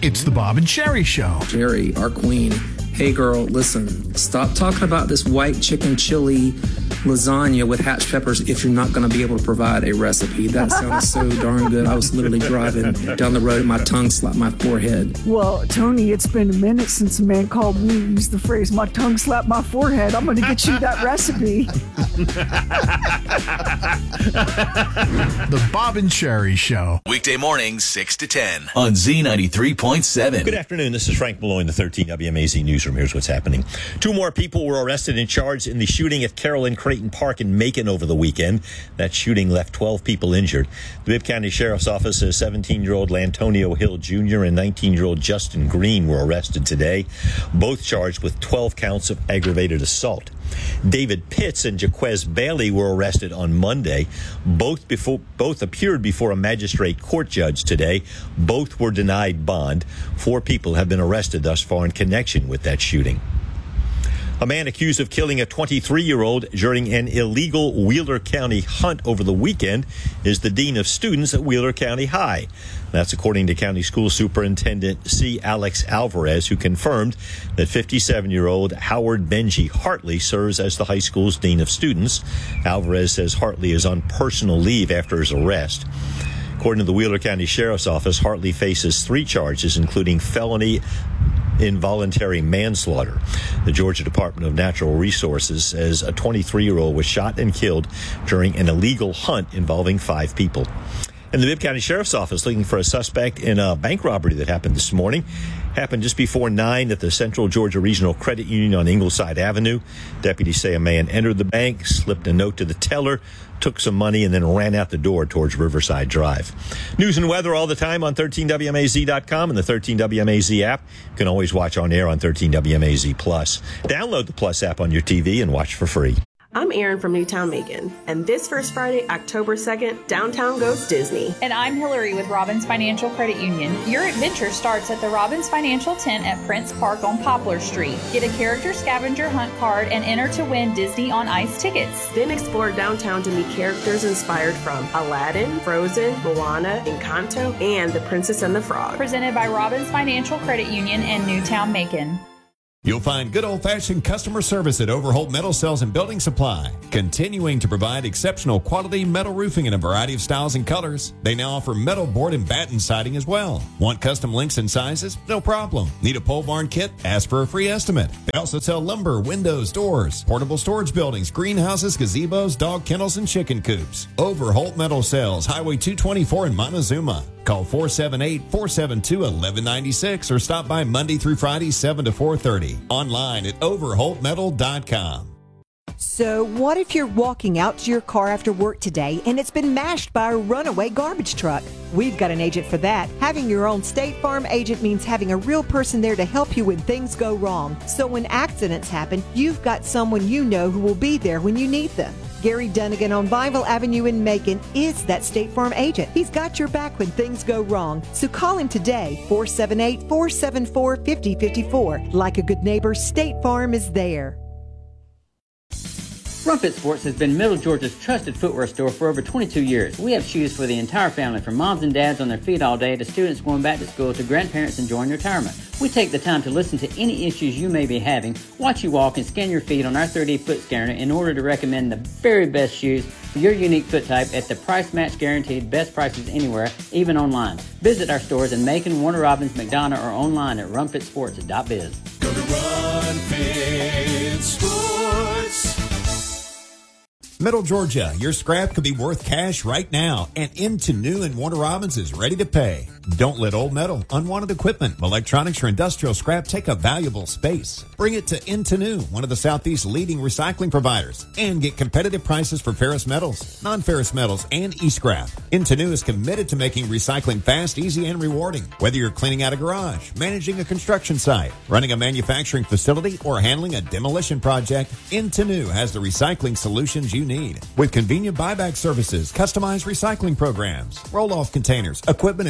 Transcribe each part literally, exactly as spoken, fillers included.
It's the Bob and Sherry Show. Sherry, our queen. Hey, girl, listen. Stop talking about this white chicken chili lasagna with hatch peppers if you're not going to be able to provide a recipe. That sounds so darn good. I was literally driving down the road and my tongue slapped my forehead. Well, Tony, it's been a minute since a man called me and used the phrase, my tongue slapped my forehead. I'm going to get you that recipe. The Bob and Sherry Show. Weekday mornings, six to ten on Z ninety-three point seven. Good afternoon. This is Frank Malloy in the thirteen W M A Z Newsroom. Here's what's happening. Two more people were arrested and charged in the shooting at Carroll and Creighton Park in Macon over the weekend. That shooting left twelve people injured. The Bibb County Sheriff's Office says seventeen-year-old Lantonio Hill Junior and nineteen-year-old Justin Green were arrested today, both charged with twelve counts of aggravated assault. David Pitts and Jaquez Bailey were arrested on Monday. Both before both appeared before a magistrate court judge today. Both were denied bond. Four people have been arrested thus far in connection with that shooting. A man accused of killing a twenty-three-year-old during an illegal Wheeler County hunt over the weekend is the dean of students at Wheeler County High. That's according to County School Superintendent C. Alex Alvarez, who confirmed that fifty-seven-year-old Howard Benji Hartley serves as the high school's dean of students. Alvarez says Hartley is on personal leave after his arrest. According to the Wheeler County Sheriff's Office, Hartley faces three charges, including felony involuntary manslaughter. The Georgia Department of Natural Resources says a twenty-three-year-old was shot and killed during an illegal hunt involving five people. And the Bibb County Sheriff's Office looking for a suspect in a bank robbery that happened this morning. Happened just before nine at the Central Georgia Regional Credit Union on Ingleside Avenue. Deputies say a man entered the bank, slipped a note to the teller, took some money, and then ran out the door towards Riverside Drive. News and weather all the time on thirteen W M A Z dot com and the thirteen W M A Z app. You can always watch on air on thirteen W M A Z Plus. Download the Plus app on your T V and watch for free. I'm Erin from Newtown Macon, and this first Friday, October second, downtown goes Disney. And I'm Hillary with Robbins Financial Credit Union. Your adventure starts at the Robbins Financial Tent at Prince Park on Poplar Street. Get a character scavenger hunt card and enter to win Disney on Ice tickets. Then explore downtown to meet characters inspired from Aladdin, Frozen, Moana, Encanto, and The Princess and the Frog. Presented by Robbins Financial Credit Union and Newtown Macon. You'll find good old-fashioned customer service at Overholt Metal Cells and Building Supply, continuing to provide exceptional quality metal roofing in a variety of styles and colors. They now offer metal board and batten siding as well. Want custom lengths and sizes? No problem. Need a pole barn kit? Ask for a free estimate. They also sell lumber, windows, doors, portable storage buildings, greenhouses, gazebos, dog kennels, and chicken coops. Overholt Metal Cells, Highway two twenty-four in Montezuma. Call four seven eight, four seven two, one one nine six or stop by Monday through Friday, seven to four thirty. Online at overholt metal dot com. So what if you're walking out to your car after work today and it's been mashed by a runaway garbage truck? We've got an agent for that. Having your own State Farm agent means having a real person there to help you when things go wrong. So when accidents happen, you've got someone you know who will be there when you need them. Gary Dunnigan on Bible Avenue in Macon is that State Farm agent. He's got your back when things go wrong. So call him today, four seven eight, four seven four, five zero five four. Like a good neighbor, State Farm is there. Rumpet Sports has been Middle Georgia's trusted footwear store for over twenty-two years. We have shoes for the entire family, from moms and dads on their feet all day to students going back to school to grandparents enjoying retirement. We take the time to listen to any issues you may be having, watch you walk, and scan your feet on our three D foot scanner in order to recommend the very best shoes for your unique foot type at the price match guaranteed best prices anywhere, even online. Visit our stores in Macon, Warner Robins, McDonough, or online at rumpet sports dot biz. Go to Run Sports. Middle Georgia, your scrap could be worth cash right now, and Into New in Warner Robins is ready to pay. Don't let old metal, unwanted equipment, electronics, or industrial scrap take up valuable space. Bring it to Into New, one of the Southeast's leading recycling providers, and get competitive prices for ferrous metals, non-ferrous metals, and e-scrap. Into New is committed to making recycling fast, easy, and rewarding. Whether you're cleaning out a garage, managing a construction site, running a manufacturing facility, or handling a demolition project, Into New has the recycling solutions you need. With convenient buyback services, customized recycling programs, roll-off containers, equipment and transportation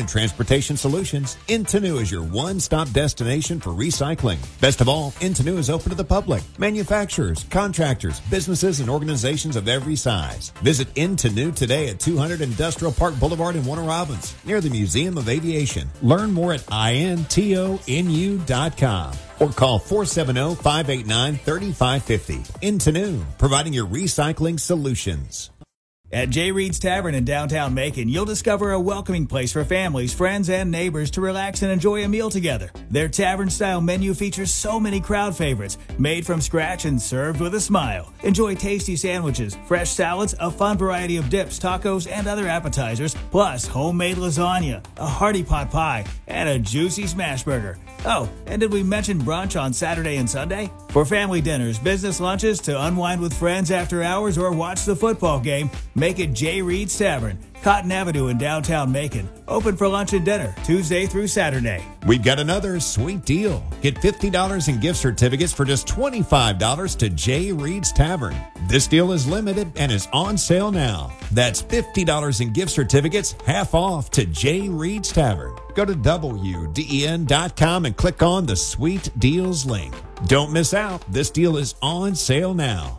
Transportation Solutions, Intenu is your one-stop destination for recycling. Best of all, Intenu is open to the public, manufacturers, contractors, businesses, and organizations of every size. Visit Intenu today at two hundred Industrial Park Boulevard in Warner Robins, near the Museum of Aviation. Learn more at intonu dot com or call four seven zero, five eight nine, three five five zero. Intenu, providing your recycling solutions. At J. Reed's Tavern in downtown Macon, you'll discover a welcoming place for families, friends, and neighbors to relax and enjoy a meal together. Their tavern-style menu features so many crowd favorites, made from scratch and served with a smile. Enjoy tasty sandwiches, fresh salads, a fun variety of dips, tacos, and other appetizers, plus homemade lasagna, a hearty pot pie, and a juicy smash burger. Oh, and did we mention brunch on Saturday and Sunday? For family dinners, business lunches, to unwind with friends after hours, or watch the football game, make it J. Reed's Tavern, Cotton Avenue in downtown Macon. Open for lunch and dinner, Tuesday through Saturday. We've got another sweet deal. Get fifty dollars in gift certificates for just twenty-five dollars to J. Reed's Tavern. This deal is limited and is on sale now. That's fifty dollars in gift certificates, half off to J. Reed's Tavern. Go to W D E N dot com and click on the Sweet Deals link. Don't miss out. This deal is on sale now.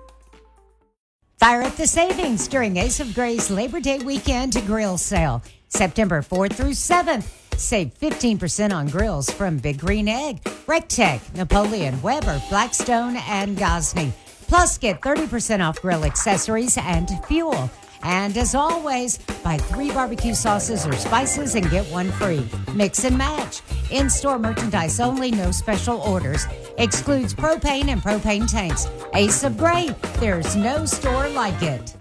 Fire up the savings during Ace of Gray's Labor Day weekend grill sale. September fourth through seventh. Save fifteen percent on grills from Big Green Egg, Rectech, Napoleon, Weber, Blackstone, and Gosney. Plus, get thirty percent off grill accessories and fuel. And as always, buy three barbecue sauces or spices and get one free. Mix and match. In-store merchandise only, no special orders. Excludes propane and propane tanks. Ace of Gray, there's no store like it.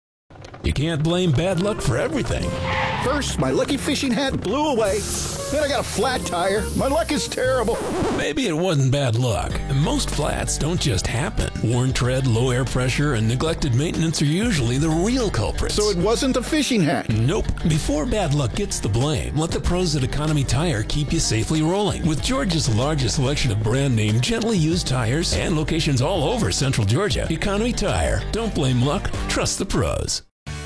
You can't blame bad luck for everything. First, my lucky fishing hat blew away. Then I got a flat tire. My luck is terrible. Maybe it wasn't bad luck. Most flats don't just happen. Worn tread, low air pressure, and neglected maintenance are usually the real culprits. So it wasn't a fishing hat? Nope. Before bad luck gets the blame, let the pros at Economy Tire keep you safely rolling. With Georgia's largest selection of brand name, gently used tires and locations all over Central Georgia, Economy Tire. Don't blame luck. Trust the pros.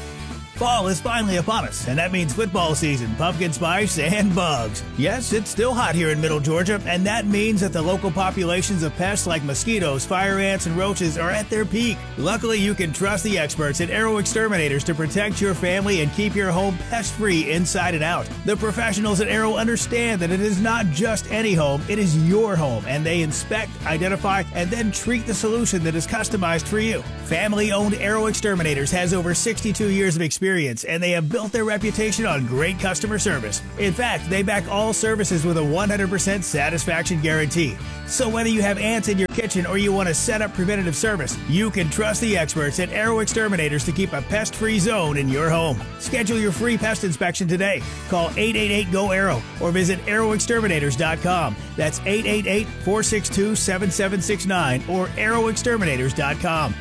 Fall is finally upon us, and that means football season, pumpkin spice, and bugs. Yes, it's still hot here in Middle Georgia, and that means that the local populations of pests like mosquitoes, fire ants, and roaches are at their peak. Luckily, you can trust the experts at Arrow Exterminators to protect your family and keep your home pest-free inside and out. The professionals at Arrow understand that it is not just any home, it is your home, and they inspect, identify, and then treat the solution that is customized for you. Family-owned Arrow Exterminators has over sixty-two years of experience, and they have built their reputation on great customer service. In fact, they back all services with a one hundred percent satisfaction guarantee. So whether you have ants in your kitchen or you want to set up preventative service, you can trust the experts at Arrow Exterminators to keep a pest-free zone in your home. Schedule your free pest inspection today. Call eight eight eight, G O, ARROW or visit arrow exterminators dot com. That's eight eight eight, four six two, seven seven six nine or arrow exterminators dot com.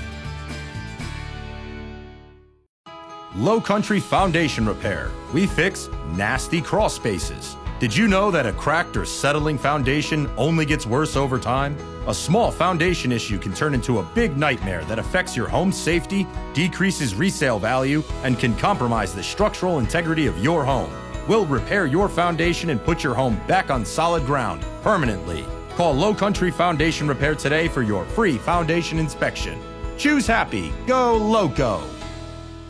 Low Country Foundation Repair. We fix nasty crawl spaces. Did you know that a cracked or settling foundation only gets worse over time? A small foundation issue can turn into a big nightmare that affects your home's safety, decreases resale value, and can compromise the structural integrity of your home. We'll repair your foundation and put your home back on solid ground permanently. Call Low Country Foundation Repair today for your free foundation inspection. Choose happy. Go Loco.